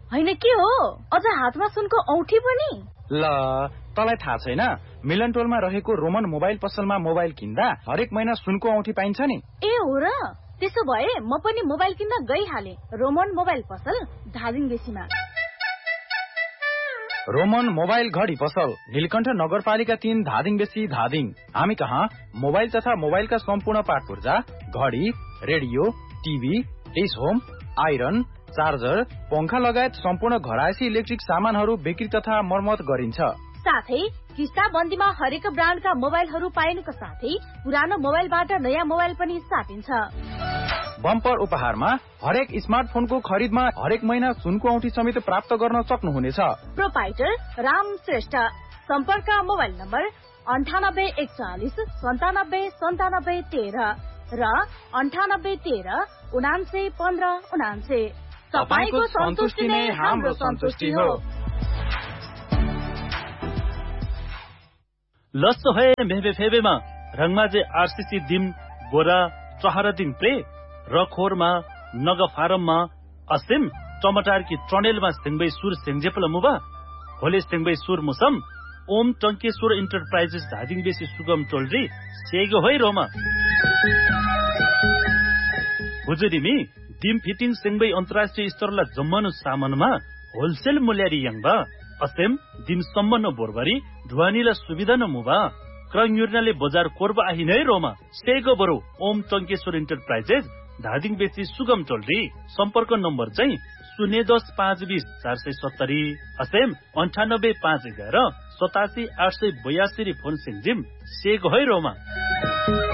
हैन के हो अझ हातमा सुनको औठी पनि ल तलाई थाहा छैन मिलन टोलमा रहेको रोमन मोबाइल पसलमा मोबाइल किन्दा हरेक महिना सुनको औठी पाइन्छ नि ए हो र त्यसो भए म पनि मोबाइल किन्न गइहाले रोमन मोबाइल पसल धादिङ बेसीमा रोमन मोबाइल घडी पसल नीलकण्ठ नगरपालिका 3 धादिङ बेसी धादिङ हामी कहाँ मोबाइल तथा मोबाइलका सम्पूर्ण पार्ट पुर्जा घडी radio TV dish home iron charger पंखा लगायत सम्पूर्ण घरायसी इलेक्ट्रिक सामानहरू बिक्री तथा मर्मत गरिन्छ साथै किस्ता बन्दीमा हरेक ब्रान्डका मोबाइलहरू पाइनुका साथै पुरानो मोबाइलबाट नयाँ मोबाइल पनि साटिन्छ बम्पर उपहारमा हरेक स्मार्टफोनको खरिदमा हरेक महिना सुनको औठी समेत प्राप्त गर्न सक्नुहुनेछ प्रोपाइटर राम श्रेष्ठ सम्पर्क मोबाइल नम्बर 984149979713 र 9813991599 तपाईको सन्तुष्टि नै हाम्रो सन्तुष्टि हो लस्तो है मेहबे फेबेमा रंगमाजे आरसीसी दिम बोरा चहरा दिन प्ले रखोरमा नग फारममा असिम टमाटर की ट्रनेलमा सिंगबै सुर सेंजेपल मुबा होले सिंगबै सुर मुसम ओम टंकेश्वर इंटरप्राइजेस धादिङ बेसी सुगम टोलरी सेगो होय रोमा हुजुरिमी दिम फिटिङ सिंगबै अन्तर्राष्ट्रिय स्तरला जम्मनु सामानमा होलसेल मूल्यरी यंगबा असेम दिम सम्मन बोरबरी ढुवानीला सुविधा न मुबा क्रंगयुर्नाले बजार कोर्बा आहिनै रोमा सेगो बरु ओम टंकेश्वर इंटरप्राइजेस धादिङ बेसी सुगम टोलरी सम्पर्क नम्बर चाहिँ 010-520-470 असेम 98-511-87-882 फोन सिंजिम सेगो है रोमा